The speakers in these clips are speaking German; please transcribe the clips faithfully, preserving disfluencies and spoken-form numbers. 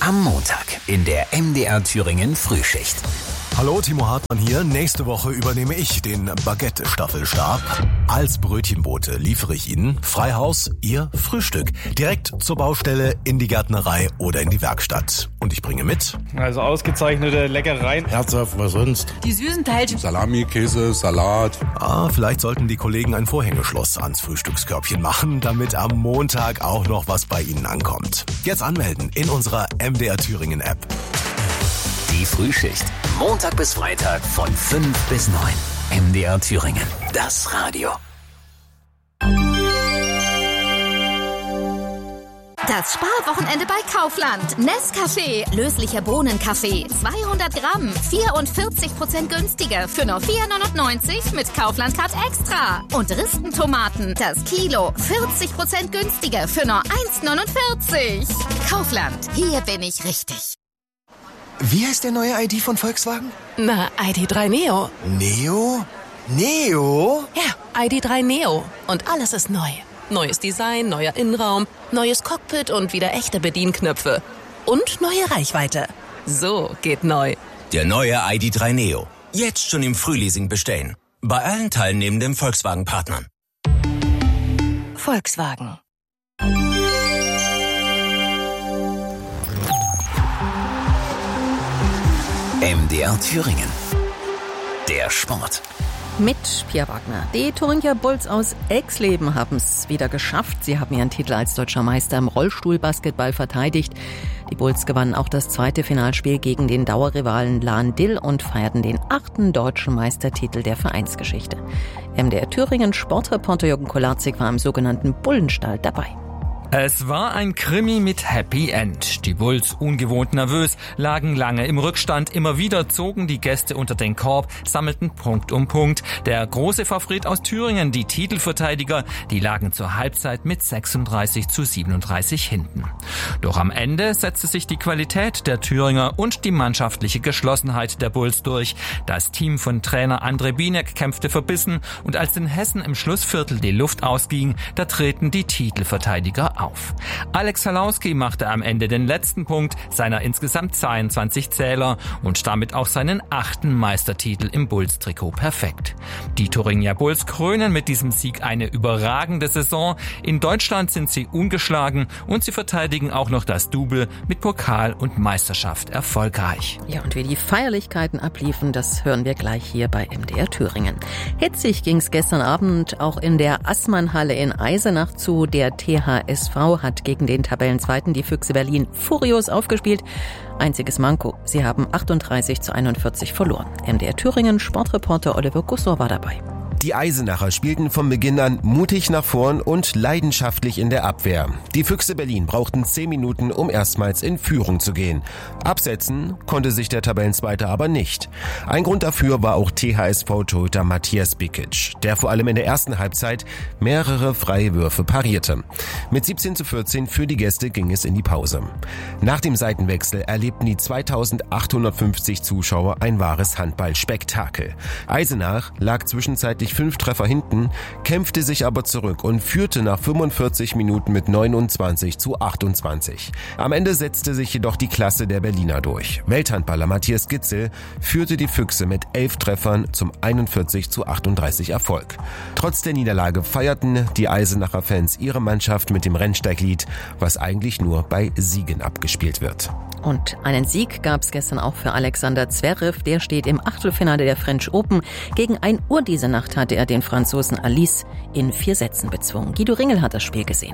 Am Montag in der M D R Thüringen Frühschicht. Hallo, Timo Hartmann hier. Nächste Woche übernehme ich den Baguette-Staffelstab. Als Brötchenbote liefere ich Ihnen Freihaus, Ihr Frühstück. Direkt zur Baustelle, in die Gärtnerei oder in die Werkstatt. Und ich bringe mit... Also ausgezeichnete Leckereien. Herzhaft, was sonst? Die süßen Teilchen. Salami, Käse, Salat. Ah, vielleicht sollten die Kollegen ein Vorhängeschloss ans Frühstückskörbchen machen, damit am Montag auch noch was bei Ihnen ankommt. Jetzt anmelden in unserer M D R Thüringen App. Die Frühschicht. Montag bis Freitag von fünf bis neun. M D R Thüringen. Das Radio. Das Sparwochenende bei Kaufland. Nescafé, löslicher Bohnenkaffee, zweihundert Gramm, vierundvierzig Prozent günstiger für nur vier neunundneunzig mit Kaufland Card Extra. Und Ristentomaten, das Kilo, vierzig Prozent günstiger für nur eins neunundvierzig. Kaufland, hier bin ich richtig. Wie heißt der neue I D von Volkswagen? Na, I D drei Neo. Neo? Neo? Ja, I D drei Neo. Und alles ist neu. Neues Design, neuer Innenraum, neues Cockpit und wieder echte Bedienknöpfe. Und neue Reichweite. So geht neu. Der neue I D drei Neo. Jetzt schon im Frühleasing bestellen. Bei allen teilnehmenden Volkswagen-Partnern. Volkswagen. M D R Thüringen. Der Sport. Mit Pia Wagner. Die Thüringer Bulls aus Exleben haben es wieder geschafft. Sie haben ihren Titel als deutscher Meister im Rollstuhlbasketball verteidigt. Die Bulls gewannen auch das zweite Finalspiel gegen den Dauerrivalen Lahn-Dill und feierten den achten deutschen Meistertitel der Vereinsgeschichte. M D R Thüringen Sportreporter Jürgen Kolarzig war im sogenannten Bullenstall dabei. Es war ein Krimi mit Happy End. Die Bulls, ungewohnt nervös, lagen lange im Rückstand. Immer wieder zogen die Gäste unter den Korb, sammelten Punkt um Punkt. Der große Favorit aus Thüringen, die Titelverteidiger, die lagen zur Halbzeit mit sechsunddreißig zu siebenunddreißig hinten. Doch am Ende setzte sich die Qualität der Thüringer und die mannschaftliche Geschlossenheit der Bulls durch. Das Team von Trainer André Binek kämpfte verbissen und als in Hessen im Schlussviertel die Luft ausging, da treten die Titelverteidiger auf. Alex Halauski machte am Ende den letzten Punkt seiner insgesamt zweiundzwanzig Zähler und damit auch seinen achten Meistertitel im Bulls-Trikot perfekt. Die Thüringer Bulls krönen mit diesem Sieg eine überragende Saison. In Deutschland sind sie ungeschlagen und sie verteidigen auch noch das Double mit Pokal und Meisterschaft erfolgreich. Ja, und wie die Feierlichkeiten abliefen, das hören wir gleich hier bei M D R Thüringen. Hitzig ging es gestern Abend auch in der Assmannhalle in Eisenach zu. Der T H S V hat gegen den Tabellenzweiten die Füchse Berlin furios aufgespielt. Einziges Manko, sie haben achtunddreißig zu einundvierzig verloren. M D R Thüringen Sportreporter Oliver Gussor war dabei. Die Eisenacher spielten von Beginn an mutig nach vorn und leidenschaftlich in der Abwehr. Die Füchse Berlin brauchten zehn Minuten, um erstmals in Führung zu gehen. Absetzen konnte sich der Tabellenzweite aber nicht. Ein Grund dafür war auch T H S V-Torhüter Matthias Bikic, der vor allem in der ersten Halbzeit mehrere freie Würfe parierte. Mit siebzehn zu vierzehn für die Gäste ging es in die Pause. Nach dem Seitenwechsel erlebten die zweitausendachthundertfünfzig Zuschauer ein wahres Handballspektakel. Eisenach lag zwischenzeitlich fünf Treffer hinten, kämpfte sich aber zurück und führte nach fünfundvierzig Minuten mit neunundzwanzig zu achtundzwanzig. Am Ende setzte sich jedoch die Klasse der Berliner durch. Welthandballer Matthias Gitzel führte die Füchse mit elf Treffern zum einundvierzig zu achtunddreißig Erfolg. Trotz der Niederlage feierten die Eisenacher Fans ihre Mannschaft mit dem Rennsteiglied, was eigentlich nur bei Siegen abgespielt wird. Und einen Sieg gab es gestern auch für Alexander Zverev. Der steht im Achtelfinale der French Open. Gegen ein Uhr diese Nacht hatte er den Franzosen Alice in vier Sätzen bezwungen. Guido Ringel hat das Spiel gesehen.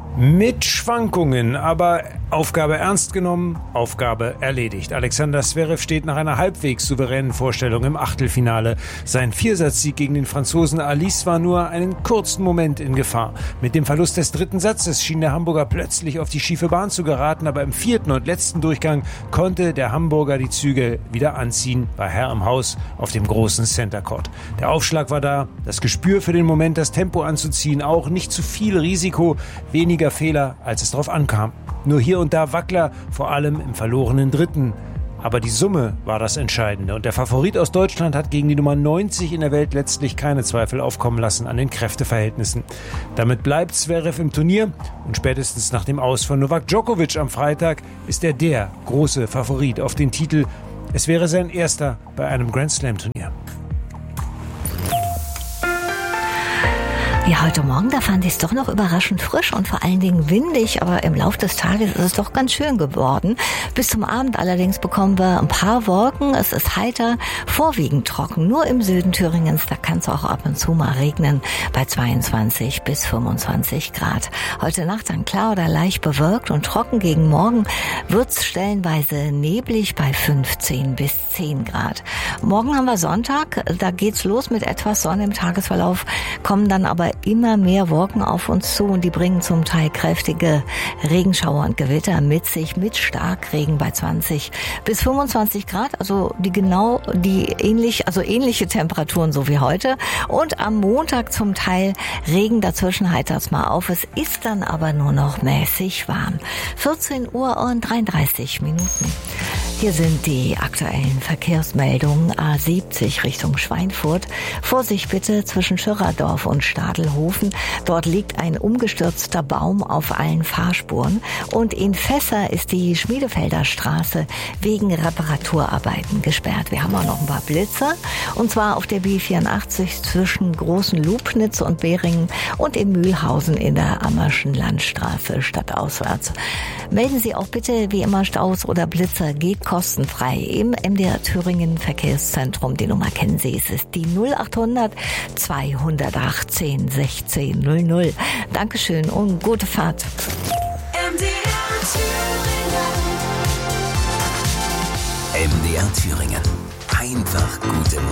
Mit Schwankungen, aber Aufgabe ernst genommen, Aufgabe erledigt. Alexander Zverev steht nach einer halbwegs souveränen Vorstellung im Achtelfinale. Sein Viersatzsieg gegen den Franzosen Alice war nur einen kurzen Moment in Gefahr. Mit dem Verlust des dritten Satzes schien der Hamburger plötzlich auf die schiefe Bahn zu geraten, aber im vierten und letzten Durchgang konnte der Hamburger die Zügel wieder anziehen, war Herr im Haus auf dem großen Center Court. Der Aufschlag war da, das Gespür für den Moment, das Tempo anzuziehen, auch nicht zu viel Risiko, weniger Fehler, als es drauf ankam. Nur hier und da Wackler, vor allem im verlorenen dritten. Aber die Summe war das Entscheidende. Und der Favorit aus Deutschland hat gegen die Nummer neunzig in der Welt letztlich keine Zweifel aufkommen lassen an den Kräfteverhältnissen. Damit bleibt Zverev im Turnier und spätestens nach dem Aus von Novak Djokovic am Freitag ist er der große Favorit auf den Titel. Es wäre sein erster bei einem Grand-Slam-Turnier. Ja, heute Morgen, da fand ich es doch noch überraschend frisch und vor allen Dingen windig, aber im Laufe des Tages ist es doch ganz schön geworden. Bis zum Abend allerdings bekommen wir ein paar Wolken, es ist heiter, vorwiegend trocken. Nur im Süden Thüringens, da kann es auch ab und zu mal regnen bei zweiundzwanzig bis fünfundzwanzig Grad. Heute Nacht dann klar oder leicht bewölkt und trocken. Gegen morgen wird's stellenweise neblig bei fünfzehn bis zehn Grad. Morgen haben wir Sonntag, da geht's los mit etwas Sonne im Tagesverlauf, kommen dann aber immer mehr Wolken auf uns zu und die bringen zum Teil kräftige Regenschauer und Gewitter mit sich, mit Starkregen bei zwanzig bis fünfundzwanzig Grad, also die genau die ähnlich, also ähnliche Temperaturen so wie heute. Und am Montag zum Teil Regen, dazwischen heitert's mal auf. Es ist dann aber nur noch mäßig warm. vierzehn Uhr und dreiunddreißig Minuten. Hier sind die aktuellen Verkehrsmeldungen. A siebzig Richtung Schweinfurt. Vorsicht bitte zwischen Schirradorf und Stadelhofen. Dort liegt ein umgestürzter Baum auf allen Fahrspuren. Und in Fässer ist die Schmiedefelder Straße wegen Reparaturarbeiten gesperrt. Wir haben auch noch ein paar Blitze. Und zwar auf der B vierundachtzig zwischen Großen Lubnitz und Beringen und in Mühlhausen in der Ammerschen Landstraße stadtauswärts. Melden Sie auch bitte wie immer Staus oder Blitzer. Geht kostenfrei im M D R Thüringen Verkehrszentrum. Die Nummer kennen Sie, es ist die null achthundert zweihundertachtzehn sechzehn null null. Dankeschön und gute Fahrt. M D R Thüringen. M D R Thüringen. Einfach gute Musik.